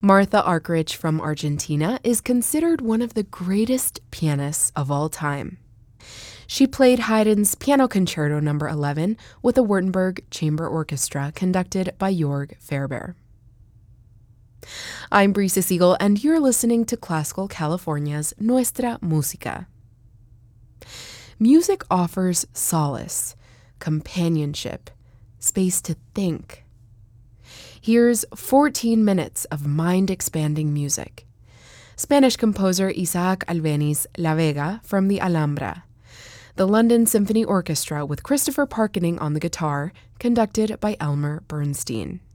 Martha Argerich from Argentina is considered one of the greatest pianists of all time. She played Haydn's Piano Concerto No. 11 with the Württemberg Chamber Orchestra conducted by Jörg Ferber. I'm Brisa Siegel, and you're listening to Classical California's Nuestra Música. Music offers solace, companionship, space to think. Here's 14 minutes of mind-expanding music. Spanish composer Isaac Albeniz La Vega from the Alhambra. The London Symphony Orchestra with Christopher Parkening on the guitar, conducted by Elmer Bernstein.